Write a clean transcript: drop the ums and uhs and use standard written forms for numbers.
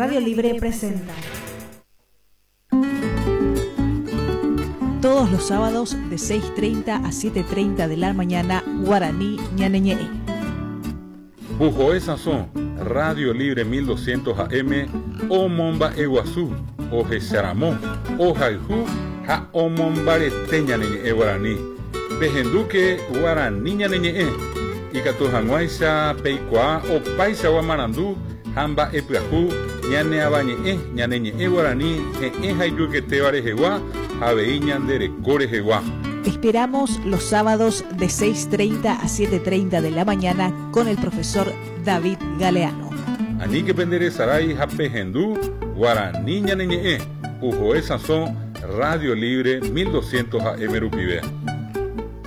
Radio Libre presenta todos los sábados de 6:30 a 7:30 de la mañana, Guaraní Ñaneñe. Bujoe Sazón, Radio Libre 1200 AM, O Momba Eguazú, O Jesaramó, O Jaijú, Ha O Mombarete Ñaneñe Guaraní, Bejenduque Guaraní Ñaneñe, Icatujanguaisa, Peicua, O Paisa Guamarandú, Hamba Epiajú, Ñane Abañe, Ñaneñe Guaraní, Jaiduquete Barejegua, Aveiñandere Corejegua. Esperamos los sábados de 6:30 a 7:30 de la mañana con el profesor David Galeano. Ani que pendere sarai jape hendú, Guaraní Ñaneñe, Ujoe Sazón, Radio Libre 1200 AM Rupivé.